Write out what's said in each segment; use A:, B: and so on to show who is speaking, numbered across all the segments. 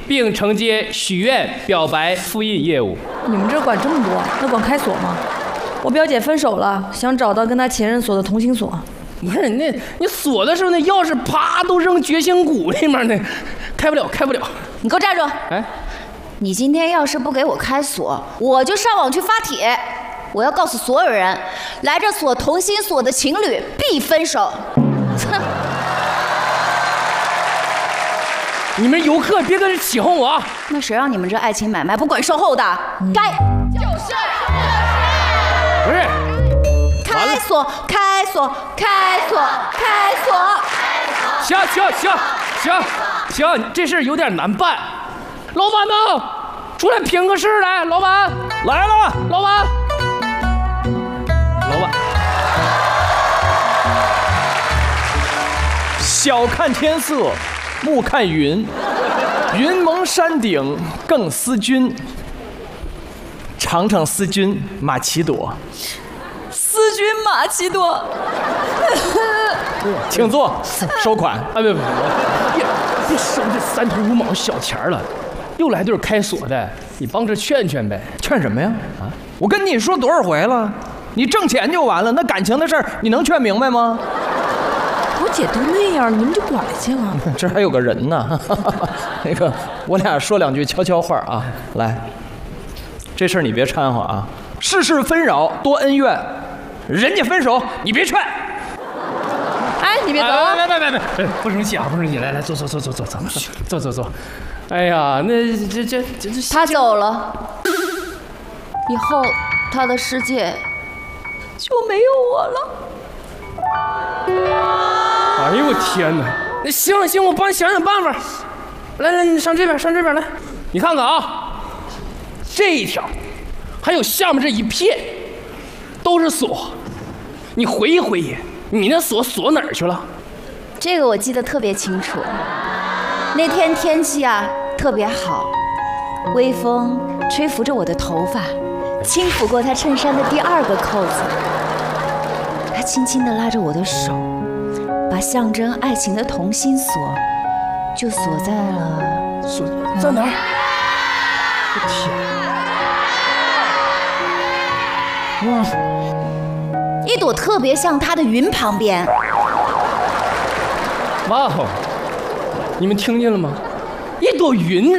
A: 并承接许愿、表白、复印业务。
B: 你们这管这么多，那管开锁吗？我表姐分手了，想找到跟她前任锁的同心锁。
A: 不是你锁的时候那钥匙啪都扔绝情谷里面呢，开不了。
C: 你给我站住！
A: 哎，
C: 你今天要是不给我开锁，我就上网去发帖，我要告诉所有人，来这锁同心锁的情侣必分手。哼！
A: 你们游客别搁这起哄我啊！
C: 那谁让你们这爱情买卖不管售后的？该就是
A: 不是。
C: 开锁，开锁，开锁，开锁！
A: 行，这事儿有点难办。老板呢？出来评个事来，老板来了，老板。
D: 小看天色，暮看云，云蒙山顶更思君。长城思君马奇朵，
B: 思君马奇朵。
D: 请坐，收款。
A: 别收这3头5毛小钱了，又来对开锁的，你帮着劝劝呗。
D: 劝什么呀？啊！我跟你说多少回了，你挣钱就完了，那感情的事儿你能劝明白吗？
B: 我姐都那样，你们就管去了。
D: 这还有个人呢，那个我俩说2句悄悄话啊。来，这事儿你别掺和啊。世事纷扰多恩怨，人家分手你别劝。
B: 哎，你别走啊！
A: 别，不生气啊，不生气。来，坐。哎呀，那这
C: 他走了，以后他的世界就没有我了。
A: 哎呦我天哪！那行，我帮你想想办法。来，你上这边来。你看看啊，这一条，还有下面这一片，都是锁。你回忆回忆，你那锁哪儿去了？
C: 这个我记得特别清楚。那天天气啊特别好，微风吹拂着我的头发，轻抚过他衬衫的第2个扣子。他轻轻地拉着我的手，把象征爱情的同心锁就锁在了
A: 锁在哪儿？我天！
C: 哇！一朵特别像他的云旁边。
A: 哇哦！你们听见了吗？一朵云！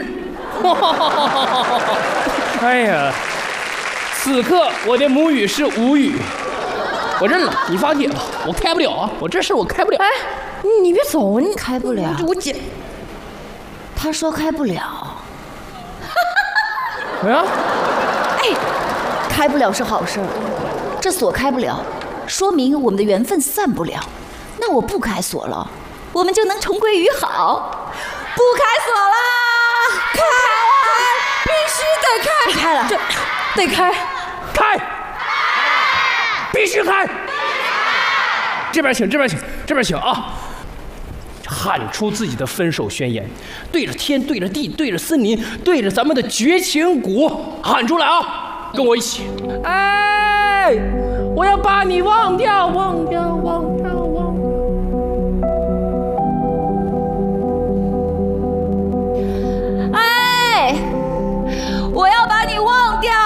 A: 哎呀，此刻我的母语是无语，我认了，你发帖吧，我开不了啊，我这事我开不了。
B: 哎，你别走，你
C: 开不了。
B: 我姐，
C: 他说开不了。
A: 哎呀，
C: 哎，开不了是好事儿，这锁开不了，说明我们的缘分散不了。那我不开锁了，我们就能重归于好。不开锁啦！开！必须得开！
B: 别开了，这得开，
A: 必须开！这边请啊！喊出自己的分手宣言，对着天，对着地，对着森林，对着咱们的绝情谷喊出来啊！跟我一起，哎，我要把你忘掉。
C: 哎，我要把你忘掉。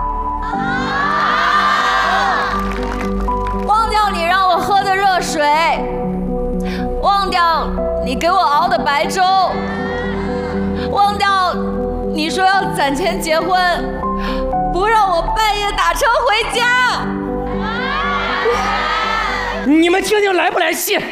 C: 忘掉你让我喝的热水，忘掉你给我熬的白粥，忘掉你说要攒钱结婚，不让我半夜打车回家。
A: 你们听听来不来气？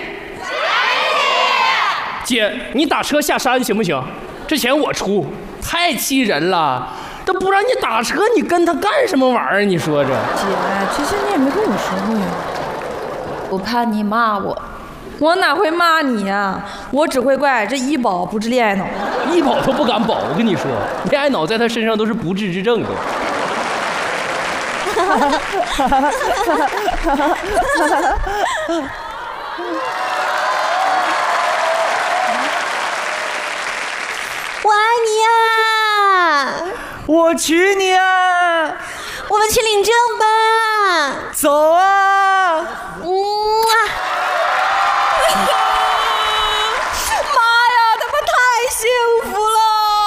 A: 姐，你打车下山行不行？这钱我出，太气人了。都不让你打车，你跟他干什么玩意儿？你说这？
B: 姐，其实你也没跟我说过呀。
C: 我怕你骂我。
B: 我哪会骂你呀？我只会怪这医保不治恋爱脑。
A: 医保都不敢保，我跟你说，恋爱脑在他身上都是不治之症的。
C: 我爱你呀！
D: 我娶你啊！
C: 我们去领证吧！
D: 走啊！
C: 嗯。